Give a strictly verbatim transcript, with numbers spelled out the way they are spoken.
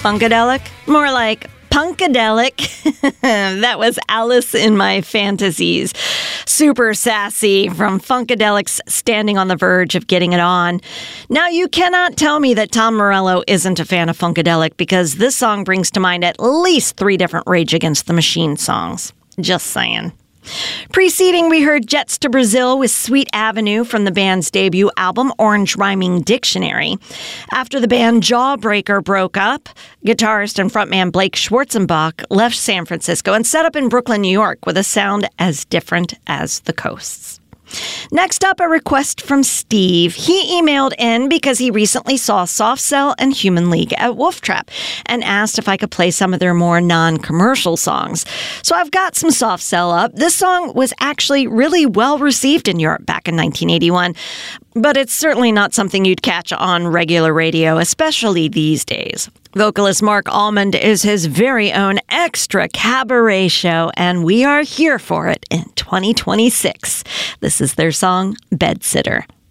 Funkadelic? More like Punkadelic. That was Alice in My Fantasies. Super sassy from Funkadelic's Standing on the Verge of Getting It On. Now, you cannot tell me that Tom Morello isn't a fan of Funkadelic, because this song brings to mind at least three different Rage Against the Machine songs. Just saying. Preceding, we heard Jets to Brazil with Sweet Avenue from the band's debut album, Orange Rhyming Dictionary. After the band Jawbreaker broke up, guitarist and frontman Blake Schwarzenbach left San Francisco and set up in Brooklyn, New York, with a sound as different as the coasts. Next up, a request from Steve. He emailed in because he recently saw Soft Cell and Human League at Wolf Trap and asked if I could play some of their more non-commercial songs. So I've got some Soft Cell up. This song was actually really well received in Europe back in nineteen eighty-one, but it's certainly not something you'd catch on regular radio, especially these days. Vocalist Mark Almond is his very own extra cabaret show, and we are here for it in twenty twenty-six. This is their song, Bedsitter.